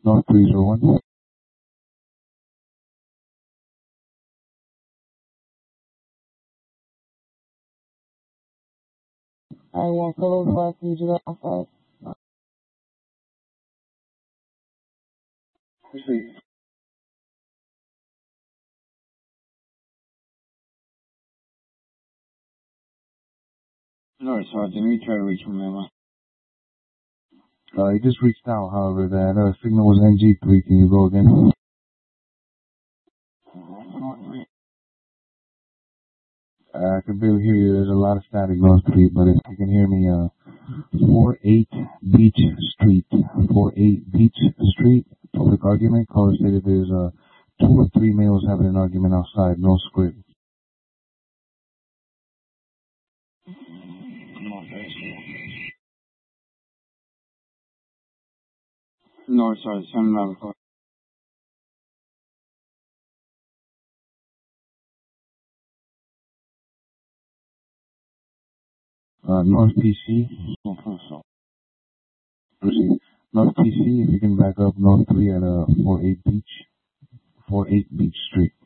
North 301. I want fellow class to that outside. Proceed. No, Sergeant. Let me try to reach him, man. He just reached out, however, that signal was NG3. Can you go again? I can barely hear you. There's a lot of static North 3, but if you can hear me, 48 Beach Street. 48 Beach Street. Public argument. Caller stated there's 2 or 3 males having an argument outside. No script. No, sorry. Send another call. North PC. Proceed. North PC, if you can back up North 3 at 48 Beach. 48 Beach Street.